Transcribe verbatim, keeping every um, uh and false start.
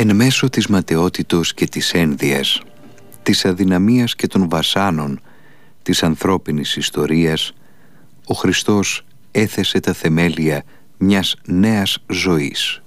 Εν μέσω της ματαιότητος και της ένδυας, της αδυναμίας και των βασάνων της ανθρώπινης ιστορίας, ο Χριστός έθεσε τα θεμέλια μιας νέας ζωής.